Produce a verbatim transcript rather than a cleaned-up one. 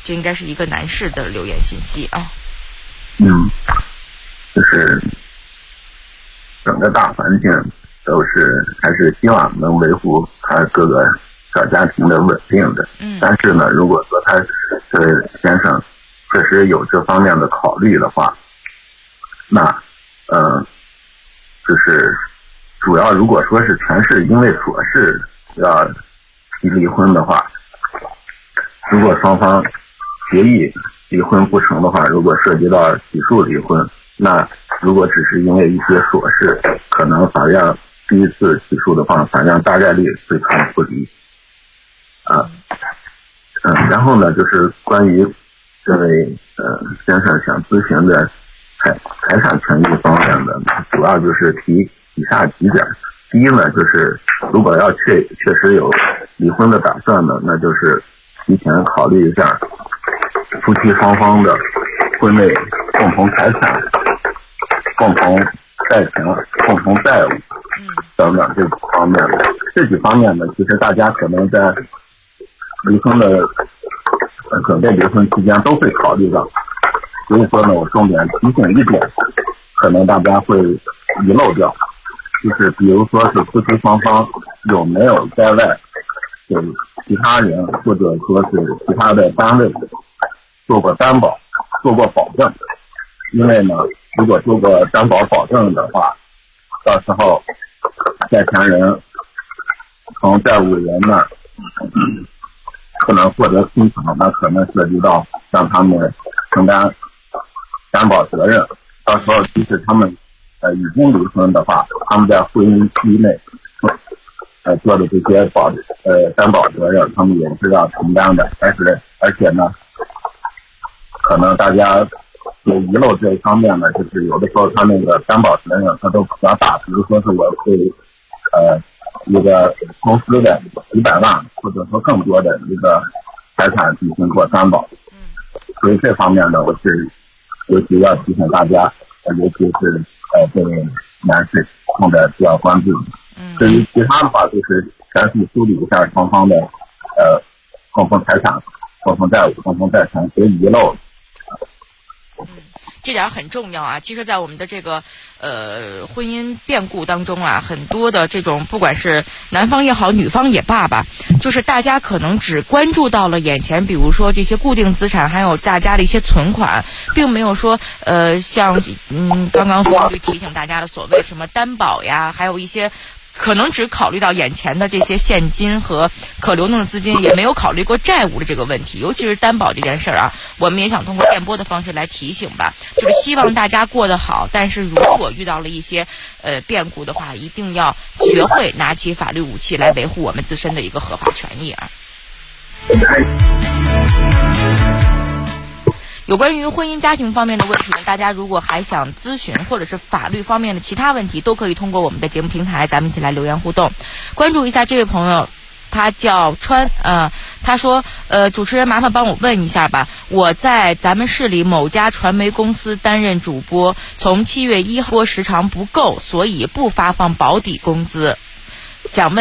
这应该是一个男士的留言信息啊。 嗯，就是整个大环境都是还是希望能维护他各个小家庭的稳定的。 嗯， 但是呢，如果说他这位先生确实有这方面的考虑的话，那呃，就是主要如果说是全是因为琐事要提离婚的话，如果双方协议离婚不成的话，如果涉及到起诉离婚，那如果只是因为一些琐事，可能法院第一次起诉的话，法院大概率会判不离。啊，嗯，然后呢，就是关于这位呃先生想咨询的财财产权益方面的，主要就是提以下几点。第一呢，就是如果要确确实有离婚的打算呢，那就是提前考虑一下夫妻双方的婚内共同财产、共同债权、共同债务等等这几方面。这几方面呢，其实大家可能在离婚的呃准备离婚期间都会考虑到，所以说呢，我重点提醒一点，可能大家会遗漏掉，就是比如说是夫妻双方有没有在外给其他人或者说是其他的单位做过担保、做过保证。因为呢，如果做过担保保证的话，到时候债权人从债务人那儿嗯可能获得清偿，那可能涉及到让他们承担担保责任。到时候即使他们呃已经离婚的话，他们在婚姻期内呃做的这些保呃担保责任，他们也是要承担的。但是而且呢，可能大家有遗漏这一方面呢，就是有的时候他那个担保责任他都比较大，比如说是我对呃一个公司的几百万或者说更多的一个财产进行过担保，所以这方面呢，我是尤其要提醒大家，尤其是呃这位男士控的比较关注。至于其他的话，就是全体梳理一下双方的呃共同财产、共同债务、共同债权，别遗漏。 这点很重要啊！其实，在我们的这个呃婚姻变故当中啊，很多的这种不管是男方也好，女方也罢吧，就是大家可能只关注到了眼前，比如说这些固定资产，还有大家的一些存款，并没有说呃像嗯刚刚苏律提醒大家的所谓什么担保呀，还有一些。可能只考虑到眼前的这些现金和可流动的资金，也没有考虑过债务的这个问题，尤其是担保这件事儿啊，我们也想通过电波的方式来提醒吧，就是希望大家过得好，但是如果遇到了一些呃变故的话，一定要学会拿起法律武器来维护我们自身的一个合法权益啊。有关于婚姻家庭方面的问题呢，大家如果还想咨询或者是法律方面的其他问题，都可以通过我们的节目平台，咱们一起来留言互动。关注一下这位朋友，他叫川，呃，他说，呃，主持人麻烦帮我问一下吧，我在咱们市里某家传媒公司担任主播，从七月一号时长不够，所以不发放保底工资，想问。